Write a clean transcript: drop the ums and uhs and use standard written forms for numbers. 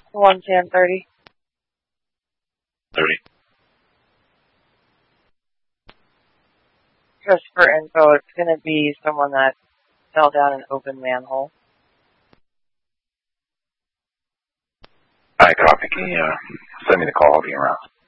11030. 30. Just for info, it's going to be someone that fell down an open manhole. Alright, copy. Can you send me the call? I'll be around.